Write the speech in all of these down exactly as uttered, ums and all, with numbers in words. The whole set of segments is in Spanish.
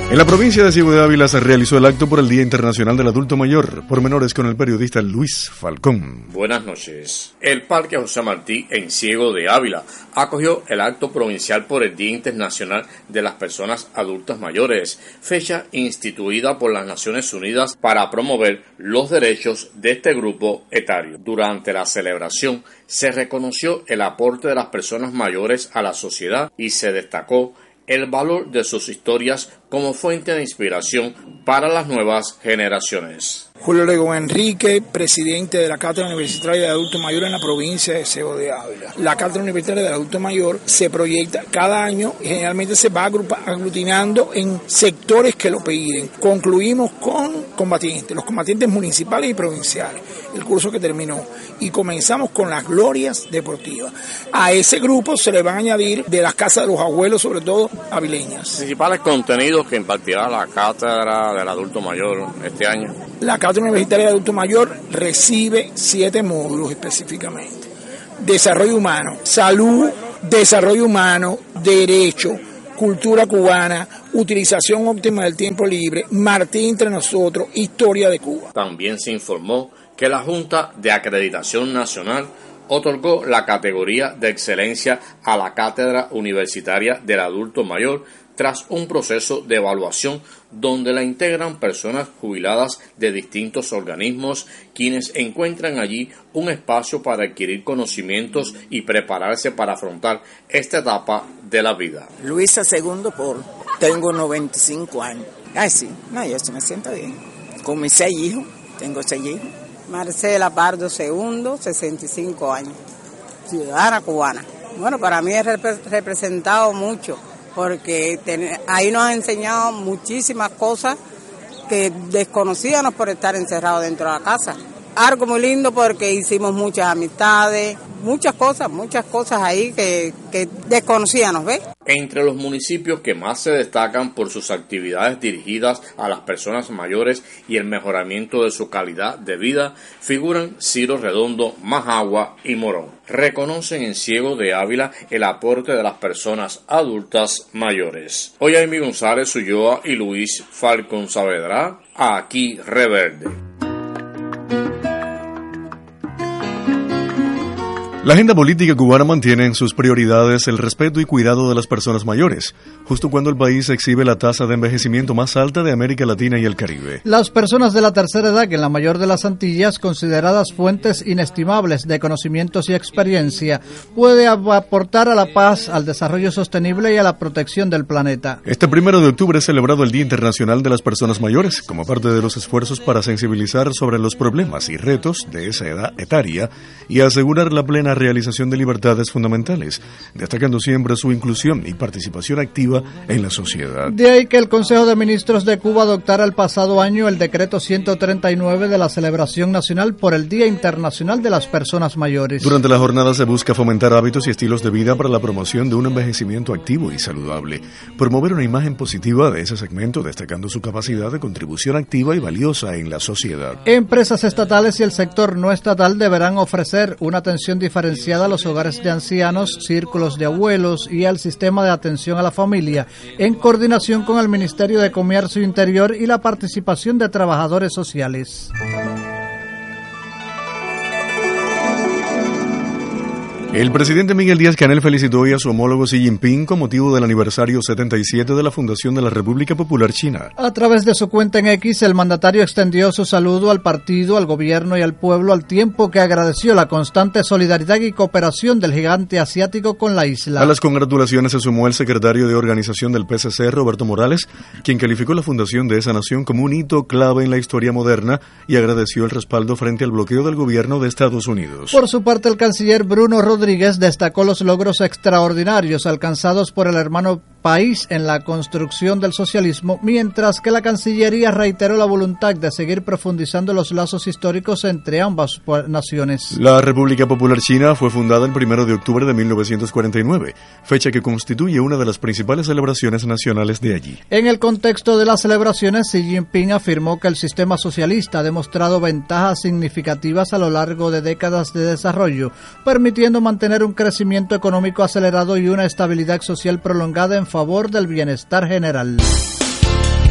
En la provincia de Ciego de Ávila se realizó el acto por el Día Internacional del Adulto Mayor. Pormenores con el periodista Luis Falcón. Buenas noches. El Parque José Martí en Ciego de Ávila acogió el acto provincial por el Día Internacional de las Personas Adultas Mayores, fecha instituida por las Naciones Unidas para promover los derechos de este grupo etario. Durante la celebración se reconoció el aporte de las personas mayores a la sociedad y se destacó el valor de sus historias como fuente de inspiración para las nuevas generaciones. Julio Legón Enrique, presidente de la Cátedra Universitaria de Adulto Mayor en la provincia de Ciego de Ávila. La Cátedra Universitaria de Adulto Mayor se proyecta cada año y generalmente se va agrupa, aglutinando en sectores que lo piden. Concluimos con combatientes, los combatientes municipales y provinciales, el curso que terminó, y comenzamos con las glorias deportivas. A ese grupo se le van a añadir de las casas de los abuelos, sobre todo avileñas. Principales contenidos que impartirá la Cátedra del Adulto Mayor este año. La Cátedra Universitaria de Adulto Mayor recibe siete módulos específicamente. Desarrollo humano, salud, desarrollo humano, derecho, cultura cubana, utilización óptima del tiempo libre, Martí entre nosotros, historia de Cuba. También se informó que la Junta de Acreditación Nacional otorgó la categoría de excelencia a la Cátedra Universitaria del Adulto Mayor tras un proceso de evaluación donde la integran personas jubiladas de distintos organismos, quienes encuentran allí un espacio para adquirir conocimientos y prepararse para afrontar esta etapa de la vida. Luisa Segundo Polo, tengo noventa y cinco años. Ay, sí, no, yo sí me siento bien. Con mis seis hijos, tengo seis hijos. Marcela Pardo Segundo, sesenta y cinco años, ciudadana cubana. Bueno, para mí he rep- representado mucho, porque ten- ahí nos han enseñado muchísimas cosas que desconocíamos por estar encerrados dentro de la casa. Algo muy lindo porque hicimos muchas amistades, muchas cosas, muchas cosas ahí que, que desconocíamos, ¿ves? Entre los municipios que más se destacan por sus actividades dirigidas a las personas mayores y el mejoramiento de su calidad de vida figuran Ciro Redondo, Majagua y Morón. Reconocen en Ciego de Ávila el aporte de las personas adultas mayores. Hoy Amy González Ulloa y Luis Falcón Saavedra, aquí Reverde. La agenda política cubana mantiene en sus prioridades el respeto y cuidado de las personas mayores, justo cuando el país exhibe la tasa de envejecimiento más alta de América Latina y el Caribe. Las personas de la tercera edad, en la mayor de las Antillas, consideradas fuentes inestimables de conocimientos y experiencia, puede aportar a la paz, al desarrollo sostenible y a la protección del planeta. Este primero de octubre es celebrado el Día Internacional de las Personas Mayores, como parte de los esfuerzos para sensibilizar sobre los problemas y retos de esa edad etaria y asegurar la plena realización de libertades fundamentales, destacando siempre su inclusión y participación activa en la sociedad. De ahí que el Consejo de Ministros de Cuba adoptara el pasado año el decreto ciento treinta y nueve de la celebración nacional por el Día Internacional de las Personas Mayores. Durante la jornada se busca fomentar hábitos y estilos de vida para la promoción de un envejecimiento activo y saludable, promover una imagen positiva de ese segmento, destacando su capacidad de contribución activa y valiosa en la sociedad. Empresas estatales y el sector no estatal deberán ofrecer una atención diferenciada a los hogares de ancianos, círculos de abuelos y al sistema de atención a la familia, en coordinación con el Ministerio de Comercio Interior y la participación de trabajadores sociales. El presidente Miguel Díaz-Canel felicitó hoy a su homólogo Xi Jinping con motivo del aniversario setenta y siete de la fundación de la República Popular China. A través de su cuenta en X, el mandatario extendió su saludo al partido, al gobierno y al pueblo, al tiempo que agradeció la constante solidaridad y cooperación del gigante asiático con la isla. A las congratulaciones se sumó el secretario de organización del P C C, Roberto Morales, quien calificó la fundación de esa nación como un hito clave en la historia moderna y agradeció el respaldo frente al bloqueo del gobierno de Estados Unidos. Por su parte, el canciller Bruno Rodríguez destacó los logros extraordinarios alcanzados por el hermano país en la construcción del socialismo, mientras que la Cancillería reiteró la voluntad de seguir profundizando los lazos históricos entre ambas naciones. La República Popular China fue fundada el primero de octubre de mil novecientos cuarenta y nueve, fecha que constituye una de las principales celebraciones nacionales de allí. En el contexto de las celebraciones, Xi Jinping afirmó que el sistema socialista ha demostrado ventajas significativas a lo largo de décadas de desarrollo, permitiendo mantener un crecimiento económico acelerado y una estabilidad social prolongada en favor del bienestar general.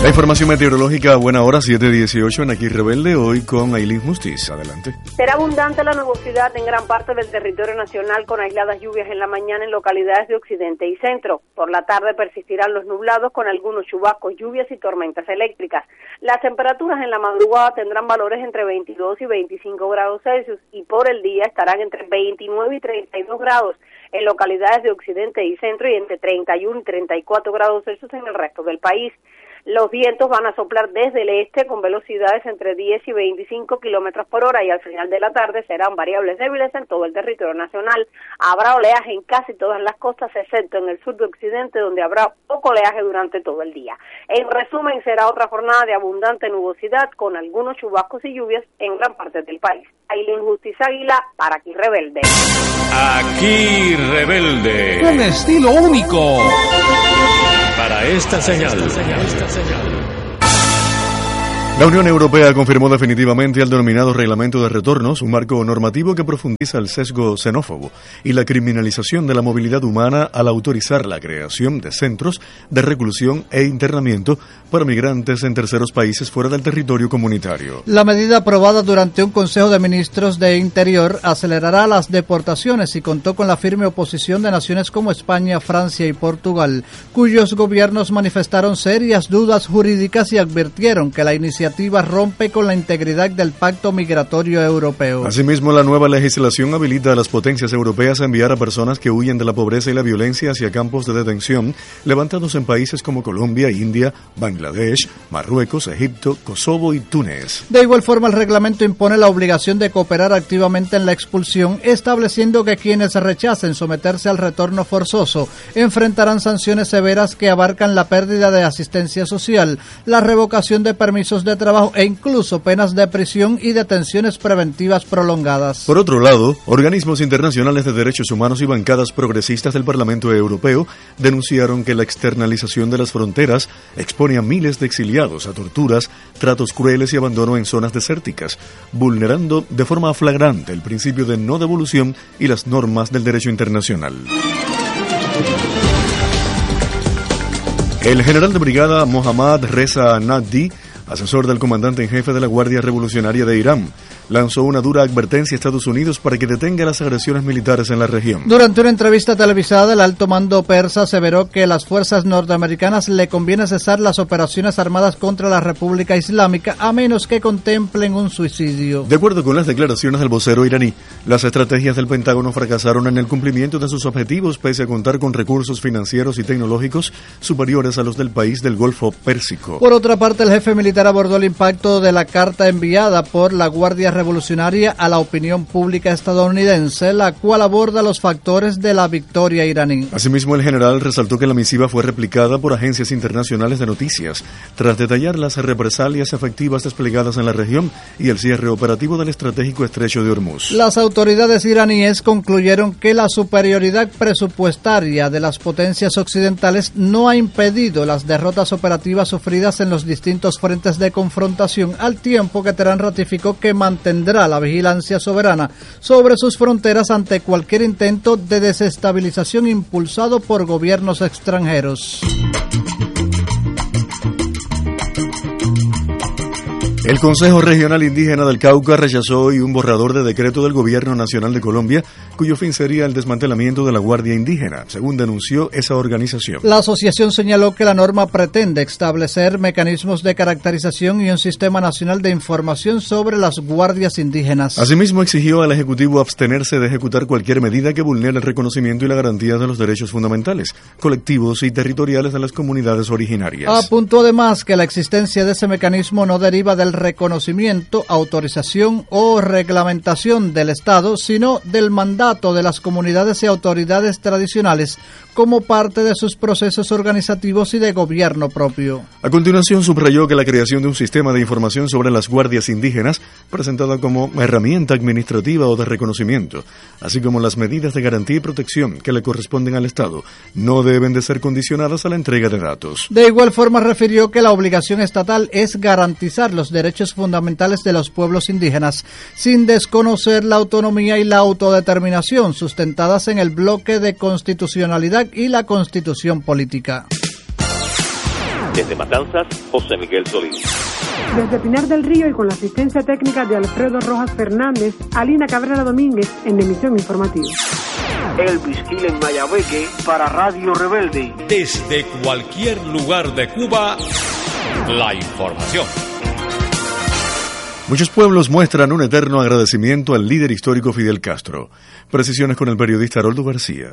La información meteorológica a buena hora, siete dieciocho en Aquí Rebelde, hoy con Ailín Justiz. Adelante. Será abundante la nubosidad en gran parte del territorio nacional, con aisladas lluvias en la mañana en localidades de occidente y centro. Por la tarde persistirán los nublados con algunos chubascos, lluvias y tormentas eléctricas. Las temperaturas en la madrugada tendrán valores entre veintidós y veinticinco grados Celsius y por el día estarán entre veintinueve y treinta y dos grados en localidades de occidente y centro y entre treinta y uno y treinta y cuatro grados Celsius en el resto del país. Los vientos van a soplar desde el este con velocidades entre diez y veinticinco kilómetros por hora y al final de la tarde serán variables débiles en todo el territorio nacional. Habrá oleaje en casi todas las costas, excepto en el sur de occidente, donde habrá poco oleaje durante todo el día. En resumen, será otra jornada de abundante nubosidad con algunos chubascos y lluvias en gran parte del país. Ailín Justiz Águila, para Aquí Rebelde. Aquí Rebelde. Un estilo único. Para esta señal. La Unión Europea confirmó definitivamente el denominado Reglamento de Retornos, un marco normativo que profundiza el sesgo xenófobo y la criminalización de la movilidad humana al autorizar la creación de centros de reclusión e internamiento para migrantes en terceros países fuera del territorio comunitario. La medida aprobada durante un Consejo de Ministros de Interior acelerará las deportaciones y contó con la firme oposición de naciones como España, Francia y Portugal, cuyos gobiernos manifestaron serias dudas jurídicas y advirtieron que la iniciativa rompe con la integridad del Pacto Migratorio Europeo. Asimismo, la nueva legislación habilita a las potencias europeas a enviar a personas que huyen de la pobreza y la violencia hacia campos de detención levantados en países como Colombia, India, Bangladesh, Marruecos, Egipto, Kosovo y Túnez. De igual forma, el reglamento impone la obligación de cooperar activamente en la expulsión, estableciendo que quienes rechacen someterse al retorno forzoso enfrentarán sanciones severas que abarcan la pérdida de asistencia social, la revocación de permisos de trabajo e incluso penas de prisión y detenciones preventivas prolongadas. Por otro lado, organismos internacionales de derechos humanos y bancadas progresistas del Parlamento Europeo denunciaron que la externalización de las fronteras expone a miles de exiliados a torturas, tratos crueles y abandono en zonas desérticas, vulnerando de forma flagrante el principio de no devolución y las normas del derecho internacional. El general de brigada Mohammad Reza Naqvi, asesor del comandante en jefe de la Guardia Revolucionaria de Irán, lanzó una dura advertencia a Estados Unidos para que detenga las agresiones militares en la región. Durante una entrevista televisada, el alto mando persa aseveró que las fuerzas norteamericanas le conviene cesar las operaciones armadas contra la República Islámica a menos que contemplen un suicidio. De acuerdo con las declaraciones del vocero iraní, las estrategias del Pentágono fracasaron en el cumplimiento de sus objetivos pese a contar con recursos financieros y tecnológicos superiores a los del país del Golfo Pérsico. Por otra parte, el jefe militar abordó el impacto de la carta enviada por la Guardia Revolucionaria a la opinión pública estadounidense, la cual aborda los factores de la victoria iraní. Asimismo, el general resaltó que la misiva fue replicada por agencias internacionales de noticias, tras detallar las represalias efectivas desplegadas en la región y el cierre operativo del estratégico estrecho de Hormuz. Las autoridades iraníes concluyeron que la superioridad presupuestaria de las potencias occidentales no ha impedido las derrotas operativas sufridas en los distintos frentes de confrontación, al tiempo que Teherán ratificó que mantendrá la vigilancia soberana sobre sus fronteras ante cualquier intento de desestabilización impulsado por gobiernos extranjeros. El Consejo Regional Indígena del Cauca rechazó hoy un borrador de decreto del Gobierno Nacional de Colombia, cuyo fin sería el desmantelamiento de la Guardia Indígena, según denunció esa organización. La asociación señaló que la norma pretende establecer mecanismos de caracterización y un sistema nacional de información sobre las guardias indígenas. Asimismo, exigió al Ejecutivo abstenerse de ejecutar cualquier medida que vulnere el reconocimiento y la garantía de los derechos fundamentales, colectivos y territoriales de las comunidades originarias. Apuntó además que la existencia de ese mecanismo no deriva del reconocimiento, autorización o reglamentación del Estado, sino del mandato de las comunidades y autoridades tradicionales como parte de sus procesos organizativos y de gobierno propio. A continuación, subrayó que la creación de un sistema de información sobre las guardias indígenas, presentada como herramienta administrativa o de reconocimiento, así como las medidas de garantía y protección que le corresponden al Estado, no deben de ser condicionadas a la entrega de datos. De igual forma, refirió que la obligación estatal es garantizar los derechos fundamentales de los pueblos indígenas, sin desconocer la autonomía y la autodeterminación sustentadas en el bloque de constitucionalidad y la constitución política. Desde Matanzas, José Miguel Solís. Desde Pinar del Río y con la asistencia técnica de Alfredo Rojas Fernández, Alina Cabrera Domínguez en emisión informativa. Elvis Gil en Mayabeque para Radio Rebelde. Desde cualquier lugar de Cuba, la información. Muchos pueblos muestran un eterno agradecimiento al líder histórico Fidel Castro. Precisiones con el periodista Haroldo García.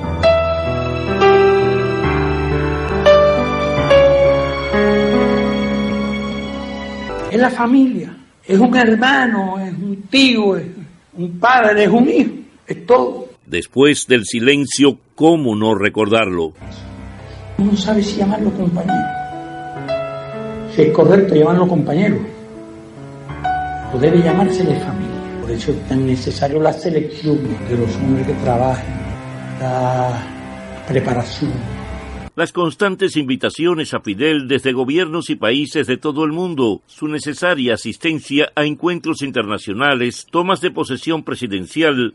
Es la familia, es un hermano, es un tío, es un padre, es un hijo, es todo. Después del silencio, ¿cómo no recordarlo? Uno no sabe si llamarlo compañero, si es correcto llamarlo compañero, o debe llamársele familia. Por eso es tan necesario la selección de los hombres que trabajan, la preparación. Las constantes invitaciones a Fidel desde gobiernos y países de todo el mundo, su necesaria asistencia a encuentros internacionales, tomas de posesión presidencial